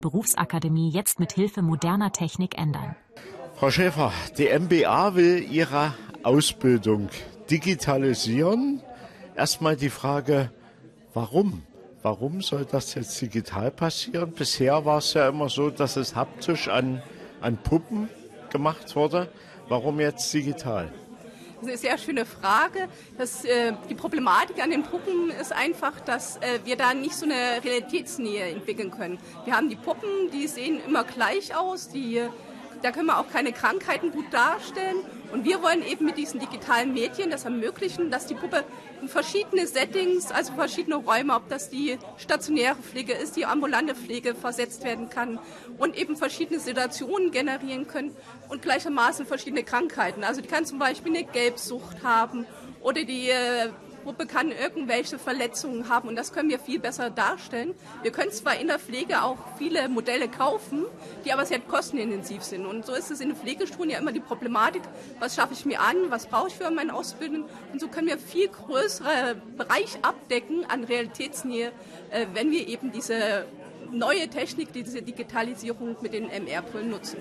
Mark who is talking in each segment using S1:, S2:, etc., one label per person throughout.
S1: Berufsakademie jetzt mit Hilfe moderner Technik ändern.
S2: Frau Schäfer, die MBA will ihre Ausbildung digitalisieren. Erstmal die Frage, warum? Warum soll das jetzt digital passieren? Bisher war es ja immer so, dass es haptisch an Puppen gemacht wurde. Warum jetzt digital?
S3: Das ist eine sehr schöne Frage. Die Problematik an den Puppen ist einfach, dass wir da nicht so eine Realitätsnähe entwickeln können. Wir haben die Puppen, die sehen immer gleich aus, da können wir auch keine Krankheiten gut darstellen. Und wir wollen eben mit diesen digitalen Medien das ermöglichen, dass die Puppe in verschiedene Settings, also verschiedene Räume, ob das die stationäre Pflege ist, die ambulante Pflege versetzt werden kann und eben verschiedene Situationen generieren können und gleichermaßen verschiedene Krankheiten. Also die kann zum Beispiel eine Gelbsucht haben oder die Puppe kann irgendwelche Verletzungen haben und das können wir viel besser darstellen. Wir können zwar in der Pflege auch viele Modelle kaufen, die aber sehr kostenintensiv sind. Und so ist es in den Pflegestunden ja immer die Problematik, was schaffe ich mir an, was brauche ich für meine Ausbildung. Und so können wir viel größere Bereich abdecken an Realitätsnähe, wenn wir eben diese neue Technik, diese Digitalisierung mit den MR-Brillen nutzen.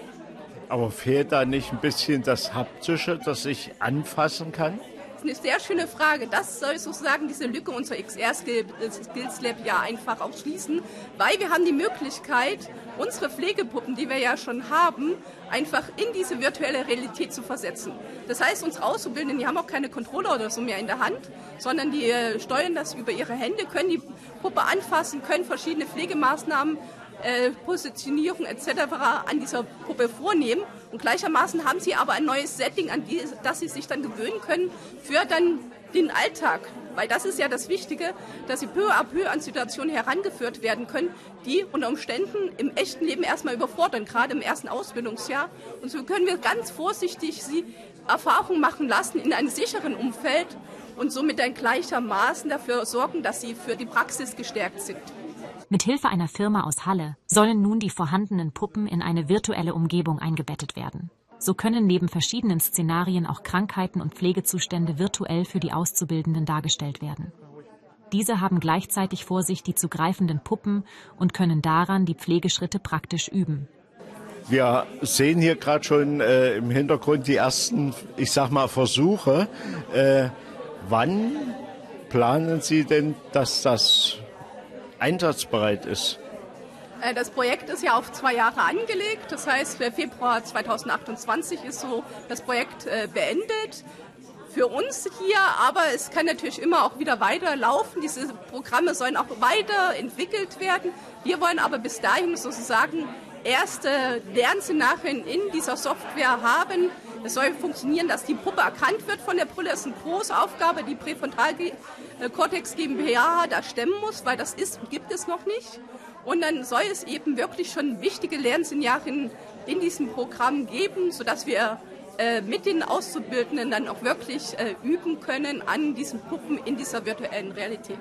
S2: Aber fehlt da nicht ein bisschen das Haptische, das ich anfassen kann?
S3: Eine sehr schöne Frage. Das soll sozusagen diese Lücke unserer XR-Skills Lab ja einfach auch schließen, weil wir haben die Möglichkeit, unsere Pflegepuppen, die wir ja schon haben, einfach in diese virtuelle Realität zu versetzen. Das heißt, unsere Auszubildenden, die haben auch keine Controller oder so mehr in der Hand, sondern die steuern das über ihre Hände, können die Puppe anfassen, können verschiedene Pflegemaßnahmen Positionierung etc. an dieser Puppe vornehmen. Und gleichermaßen haben sie aber ein neues Setting, an das sie sich dann gewöhnen können für dann den Alltag. Weil das ist ja das Wichtige, dass sie peu à peu an Situationen herangeführt werden können, die unter Umständen im echten Leben erstmal überfordern, gerade im ersten Ausbildungsjahr. Und so können wir ganz vorsichtig sie Erfahrungen machen lassen in einem sicheren Umfeld und somit dann gleichermaßen dafür sorgen, dass sie für die Praxis gestärkt sind.
S1: Mit Hilfe einer Firma aus Halle sollen nun die vorhandenen Puppen in eine virtuelle Umgebung eingebettet werden. So können neben verschiedenen Szenarien auch Krankheiten und Pflegezustände virtuell für die Auszubildenden dargestellt werden. Diese haben gleichzeitig vor sich die zu greifenden Puppen und können daran die Pflegeschritte praktisch üben.
S2: Wir sehen hier gerade schon im Hintergrund die ersten, ich sag mal, Versuche. Wann planen Sie denn, dass das einsatzbereit ist?
S3: Das Projekt ist ja auf 2 Jahre angelegt. Das heißt, Februar 2028 ist so das Projekt beendet. Für uns hier, aber es kann natürlich immer auch wieder weiterlaufen. Diese Programme sollen auch weiterentwickelt werden. Wir wollen aber bis dahin sozusagen erste Lernszenarien in dieser Software haben. Es soll funktionieren, dass die Puppe erkannt wird von der Brille. Das ist eine große Aufgabe, die Präfrontalkortex GmbH da stemmen muss, weil das gibt es noch nicht. Und dann soll es eben wirklich schon wichtige Lernszenarien in diesem Programm geben, sodass wir mit den Auszubildenden dann auch wirklich üben können an diesen Puppen in dieser virtuellen Realität.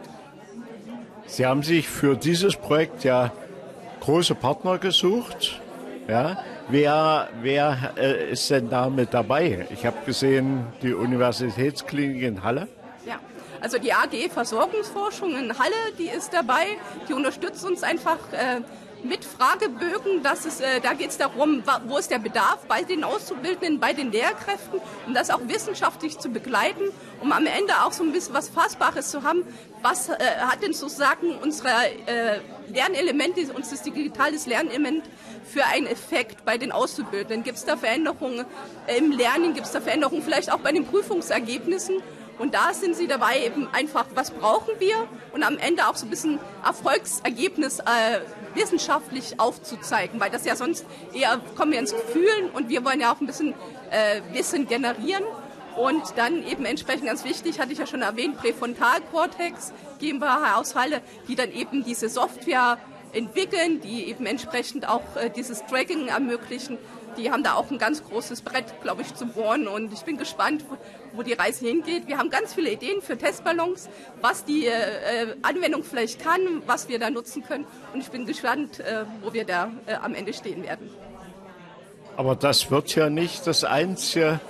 S2: Sie haben sich für dieses Projekt ja große Partner gesucht. Ja, wer ist denn da mit dabei? Ich habe gesehen, die Universitätsklinik in Halle.
S3: Ja, also die AG Versorgungsforschung in Halle, die ist dabei. Die unterstützt uns einfach mit Fragebögen. Da geht es darum, wo ist der Bedarf bei den Auszubildenden, bei den Lehrkräften, um das auch wissenschaftlich zu begleiten, um am Ende auch so ein bisschen was Fassbares zu haben. Was hat denn sozusagen unsere Lernelemente, unser digitales Lernelement für einen Effekt bei den Auszubildenden? Gibt es da Veränderungen im Lernen? Gibt es da Veränderungen vielleicht auch bei den Prüfungsergebnissen? Und da sind sie dabei eben einfach, was brauchen wir? Und am Ende auch so ein bisschen Erfolgsergebnis wissenschaftlich aufzuzeigen, weil das ja sonst eher kommen wir ins Fühlen und wir wollen ja auch ein bisschen Wissen generieren. Und dann eben entsprechend ganz wichtig, hatte ich ja schon erwähnt, Präfrontalkortex GmbH aus Halle, die dann eben diese Software entwickeln, die eben entsprechend auch dieses Tracking ermöglichen. Die haben da auch ein ganz großes Brett, glaube ich, zu bohren und ich bin gespannt, wo die Reise hingeht. Wir haben ganz viele Ideen für Testballons, was die Anwendung vielleicht kann, was wir da nutzen können und ich bin gespannt, wo wir da am Ende stehen werden.
S2: Aber das wird ja nicht das einzige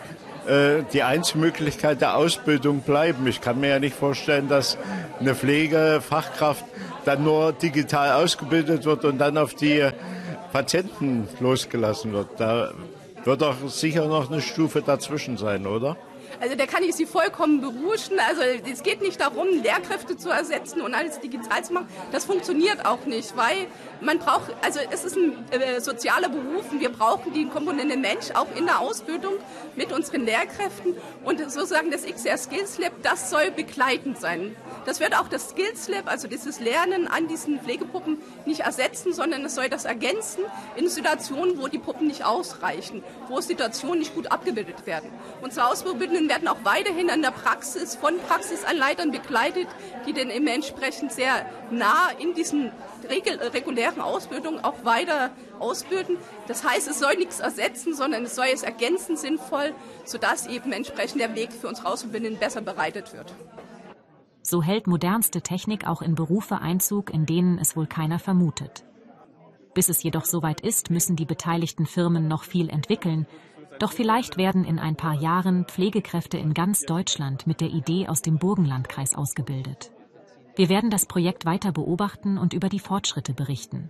S2: die einzige Möglichkeit der Ausbildung bleiben. Ich kann mir ja nicht vorstellen, dass eine Pflegefachkraft dann nur digital ausgebildet wird und dann auf die Patienten losgelassen wird. Da wird doch sicher noch eine Stufe dazwischen sein, oder?
S3: Also da kann ich Sie vollkommen beruhigen. Also es geht nicht darum, Lehrkräfte zu ersetzen und alles digital zu machen. Das funktioniert auch nicht, weil man braucht, also es ist ein sozialer Beruf und wir brauchen die Komponente Mensch auch in der Ausbildung mit unseren Lehrkräften. Und sozusagen das XR Skills Lab, das soll begleitend sein. Das wird auch das Skills Lab, also dieses Lernen an diesen Pflegepuppen, nicht ersetzen, sondern es soll das ergänzen in Situationen, wo die Puppen nicht ausreichen, wo Situationen nicht gut abgebildet werden. Unsere Auszubildenden werden auch weiterhin an der Praxis von Praxisanleitern begleitet, die dann eben entsprechend sehr nah in diesen regulären Ausbildungen auch weiter ausbilden. Das heißt, es soll nichts ersetzen, sondern es soll es ergänzen sinnvoll, sodass eben entsprechend der Weg für unsere Auszubildenden besser bereitet wird.
S1: So hält modernste Technik auch in Berufe Einzug, in denen es wohl keiner vermutet. Bis es jedoch soweit ist, müssen die beteiligten Firmen noch viel entwickeln. Doch vielleicht werden in ein paar Jahren Pflegekräfte in ganz Deutschland mit der Idee aus dem Burgenlandkreis ausgebildet. Wir werden das Projekt weiter beobachten und über die Fortschritte berichten.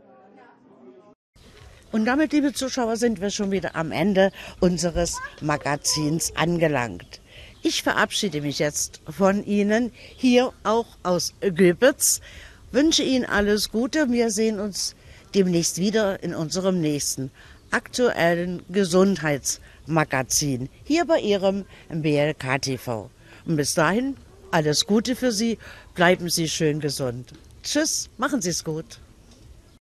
S4: Und damit, liebe Zuschauer, sind wir schon wieder am Ende unseres Magazins angelangt. Ich verabschiede mich jetzt von Ihnen, hier auch aus Göbitz, wünsche Ihnen alles Gute. Wir sehen uns demnächst wieder in unserem nächsten aktuellen Gesundheitsmagazin, hier bei Ihrem BLK TV. Und bis dahin alles Gute für Sie, bleiben Sie schön gesund. Tschüss, machen Sie es gut.